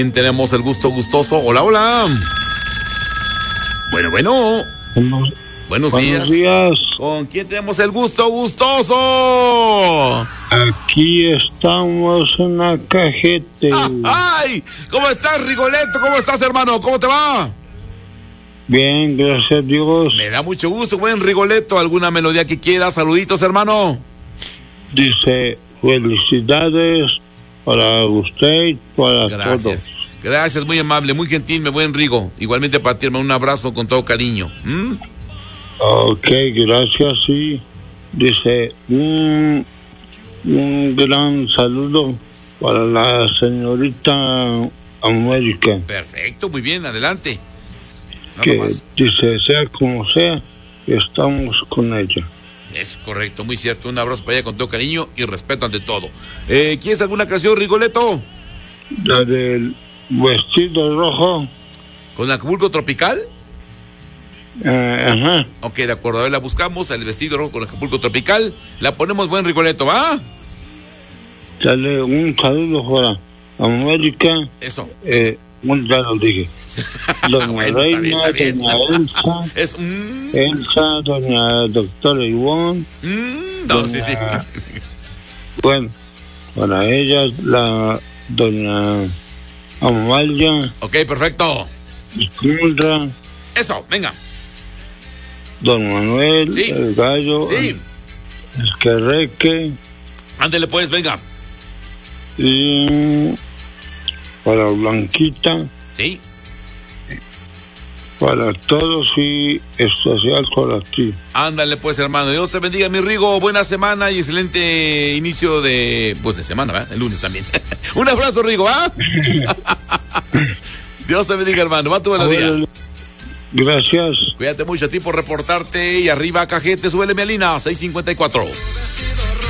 Tenemos el gusto gustoso. Hola, hola. Bueno. Buenos días. ¿Con quién tenemos el gusto gustoso? Aquí estamos en la cajete. ¡Ay! ¿Cómo estás, Rigoletto? ¿Cómo estás, hermano? ¿Cómo te va? Bien, gracias a Dios. Me da mucho gusto, buen Rigoletto. ¿Alguna melodía que quieras? Saluditos, hermano. Dice, felicidades para usted y para Gracias. todos. Gracias, muy amable, muy gentil, mi buen Rigo. Igualmente para ti, un abrazo con todo cariño. Ok, gracias, sí. Dice, un gran saludo para la señorita América. Perfecto, muy bien, adelante. Que dice, sea como sea, estamos con ella. Es correcto, muy cierto. Un abrazo para ella con todo cariño y respeto ante todo. ¿Quieres alguna canción, Rigoletto? La del vestido rojo. ¿Con Acapulco Tropical? Ajá. Ok, de acuerdo. A ver, la buscamos, el vestido rojo con Acapulco Tropical. La ponemos, buen Rigoletto, ¿va? Dale un saludo para América. Eso. Ya lo dije. Doña Bueno, Reina, está bien. doña Elsa. Elsa, doña doctora Ivonne. Sí. Bueno, para ella, la doña Amalia. Ok, perfecto. Ismundra. Eso, venga. Don Manuel, sí. El Gallo. Sí. Esquerreque. Ándele pues, venga. Y para Blanquita. Sí. Para todos y especial para ti. Ándale pues, hermano. Dios te bendiga, mi Rigo. Buena semana y excelente inicio de semana, ¿verdad? El lunes también. Un abrazo, Rigo, ¿ah? Dios te bendiga, hermano. Va tu buenos días. Gracias. Cuídate mucho a ti por reportarte. Y arriba, cajete, súbele mi Alina, 654.